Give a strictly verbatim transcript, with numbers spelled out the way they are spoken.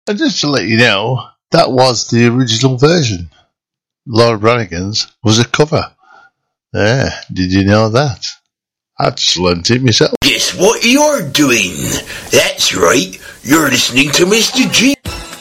And just to let you know, that was the original version. Laura Branigan's was a cover. Yeah, did you know that? I just learnt it myself. Guess what you're doing? That's right, you're listening to Mister G.